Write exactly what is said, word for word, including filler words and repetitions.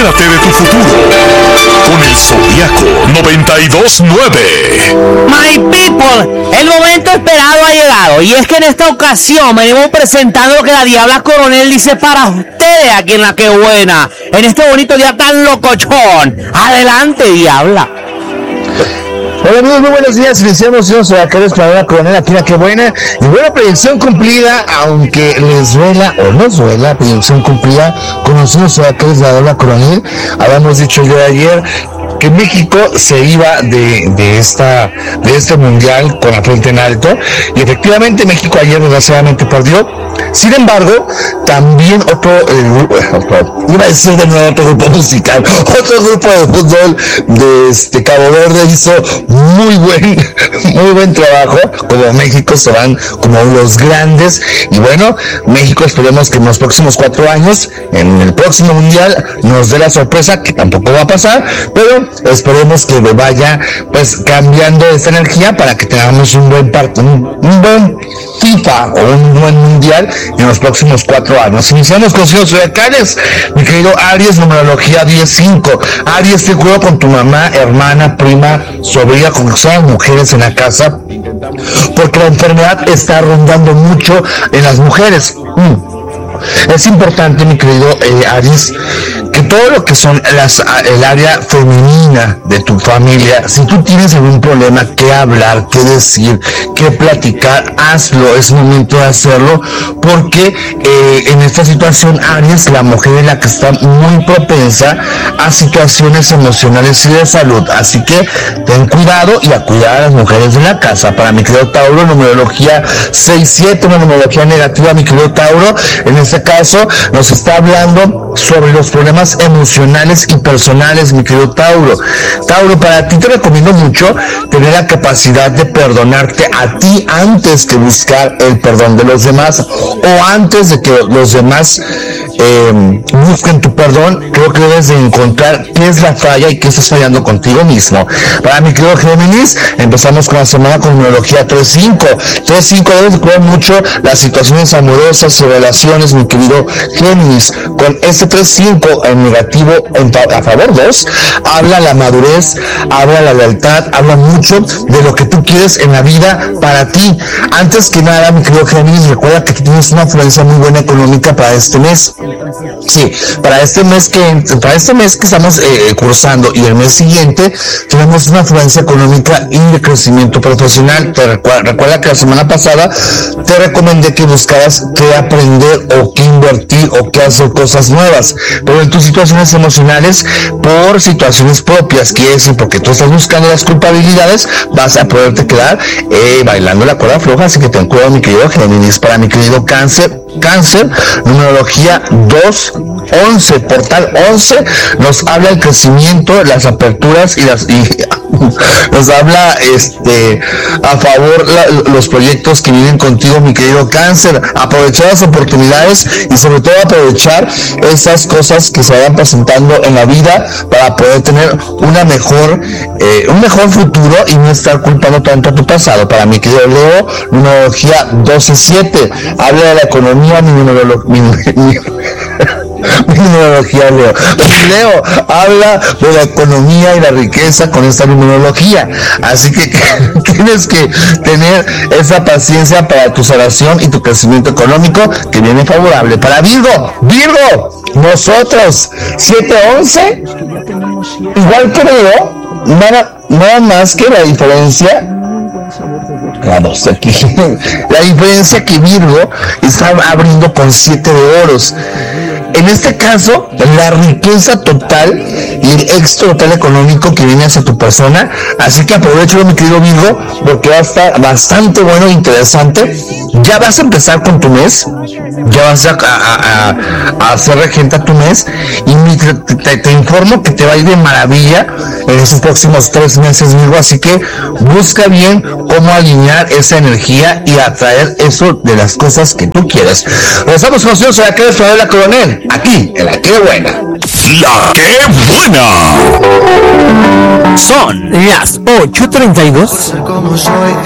Entérate de tu futuro con el Zodiaco noventa y dos nueve. My people, el momento esperado ha llegado, y es que en esta ocasión venimos presentando lo que la Diabla Coronel dice para ustedes aquí en La Que Buena, en este bonito día tan locochón. Adelante, Diabla. Hola amigos, muy buenos días. Iniciamos yo soy acá la Diabla Coronel aquí en La Que Buena. Y buena predicción cumplida, aunque les duela o no duela, predicción cumplida. Conocimos a acá la Diabla Coronel. Habíamos dicho yo ayer que México se iba de, de esta de este mundial con la frente en alto, y efectivamente México ayer desgraciadamente perdió. Sin embargo, también otro, eh, iba a decir de nuevo otro grupo musical, otro grupo de fútbol de este Cabo Verde hizo muy buen, muy buen trabajo. Como México se van como los grandes, y bueno, México esperemos que en los próximos cuatro años, en el próximo mundial, nos dé la sorpresa, que tampoco va a pasar, pero esperemos que vaya pues cambiando esta energía para que tengamos un buen partido, un, un buen FIFA o un buen mundial en los próximos cuatro años. Iniciamos con signos zodiacales, mi querido Aries, numerología diez cinco. Aries, ten cuidado con tu mamá, hermana, prima, sobrina, con que sean mujeres en la casa, porque la enfermedad está rondando mucho en las mujeres. Mm. Es importante, mi querido eh, Aries, que todo lo que son las, el área femenina de tu familia, si tú tienes algún problema que hablar, que decir, que platicar, hazlo, es momento de hacerlo, porque eh, en esta situación, Aries, la mujer es la que está muy propensa a situaciones emocionales y de salud, así que ten cuidado y a cuidar a las mujeres de la casa. Para mi querido Tauro, numerología seis siete, una numerología negativa, mi querido Tauro, en este caso nos está hablando sobre los problemas emocionales y personales, mi querido Tauro. Tauro, para ti te recomiendo mucho tener la capacidad de perdonarte a ti antes que buscar el perdón de los demás, o antes de que los demás eh, busquen tu perdón. Creo que debes de encontrar qué es la falla y qué estás fallando contigo mismo. Para mi querido Géminis, empezamos con la semana con numerología tres cinco. tres cinco, debes de cuidar mucho las situaciones amorosas y relaciones, mi querido Géminis. Con este tres cinco en negativo, en, a favor dos, habla la madurez, habla la lealtad, habla mucho de lo que tú quieres en la vida para ti. Antes que nada, mi querido Géminis, recuerda que tienes una afluencia muy buena económica para este mes. Sí, para este mes que para este mes que estamos eh, cursando, y el mes siguiente tenemos una afluencia económica y de crecimiento profesional. Te recuerda, recuerda que la semana pasada te recomendé que buscaras qué aprender o qué invertir o qué hacer cosas nuevas, pero en tus situaciones emocionales, por situaciones propias, quiere decir porque tú estás buscando las culpabilidades, vas a poderte quedar eh, bailando la cuerda floja. Así que ten cuidado, mi querido Géminis. Para mi querido Cáncer, Cáncer, numerología dos once, portal once, nos habla el crecimiento, las aperturas y las y nos habla este a favor la, los proyectos que vienen contigo, mi querido Cáncer. Aprovechar las oportunidades y sobre todo aprovechar esas cosas que se vayan presentando en la vida para poder tener una mejor eh, un mejor futuro y no estar culpando tanto a tu pasado. Para mi querido Leo, numerología doce siete, habla de la economía, mi numerología mi, mi, mi numerología Leo. Leo habla de la economía y la riqueza con esta numerología, así que tienes que tener esa paciencia para tu sanación y tu crecimiento económico que viene favorable. Para Virgo, Virgo, nosotros siete once, igual que Leo, nada, nada más que la diferencia. Vamos aquí. La diferencia que Virgo está abriendo con siete de oros. En este caso, la riqueza total y el éxito total económico que viene hacia tu persona. Así que aprovechalo, mi querido Virgo, porque va a estar bastante bueno e interesante. Ya vas a empezar con tu mes, ya vas a, a, a, a hacer regente a tu mes, y mi, te, te, te informo que te va a ir de maravilla en esos próximos tres meses, Virgo. Así que busca bien cómo alinear esa energía y atraer eso de las cosas que tú quieres. Regresamos con nosotros a La Que Buena Coronel, aquí en La Que Buena. La Que Buena. Son las ocho treinta y dos.